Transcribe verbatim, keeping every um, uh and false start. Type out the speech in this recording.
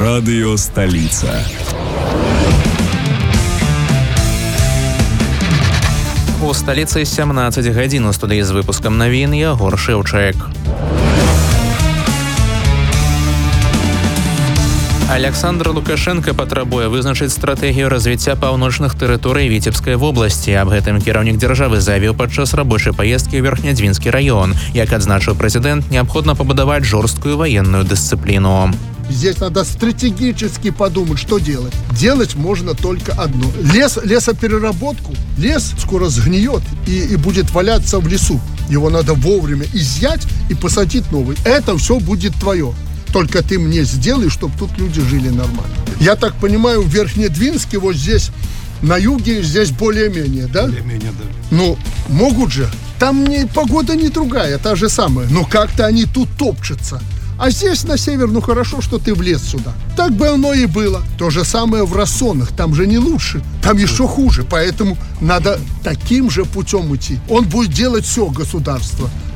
Радио «Столица». У сталіцы сямнаццаць гадзін у студыі з выпускам навін Ягор Шэўчэк. Александр Лукашенко патрабуе вызначыць стратэгію развіцця паўночных тэрыторый Віцебскай вобласці. Аб гэтым кіраўнік дзяржавы заявіў падчас рабочай паездкі ў Верхнядзвінскі раён. Як адзначыў прэзідэнт, неабходна пабудаваць жорсткую военную дысцыпліну. Здесь надо стратегически подумать, что делать. Делать можно только одно. Лес, лесопереработку. Лес скоро сгниет и, и будет валяться в лесу. Его надо вовремя изъять и посадить новый. Это все будет твое. Только ты мне сделай, чтобы тут люди жили нормально. Я так понимаю, в Верхнедвинске, вот здесь, на юге, здесь более-менее, да? Более-менее, да. Ну, могут же. Там не, погода не другая, та же самая. Но как-то они тут топчутся. А здесь, на север, ну хорошо, что ты влез сюда. Так бы оно и было. То же самое в Рассонах. Там же не лучше. Там еще хуже. Поэтому надо таким же путем идти. Он будет делать все, государство.